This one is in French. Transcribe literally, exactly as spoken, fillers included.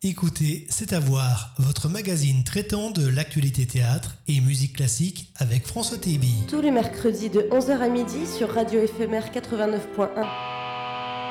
Écoutez, c'est à voir, votre magazine traitant de l'actualité théâtre et musique classique avec François Tébi. Tous les mercredis de onze heures à midi sur Radio Éphémère quatre-vingt-neuf point un.